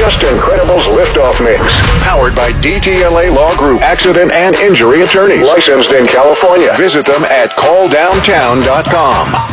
Just Incredibles Liftoff Mix. Powered by DTLA Law Group. Accident and injury attorneys. Licensed in California. Visit them at calldowntown.com.